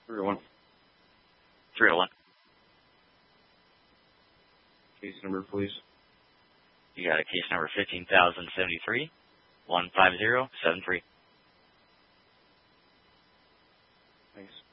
301. 301. Case number, please. You got a case number 15,073, 15073. Thanks.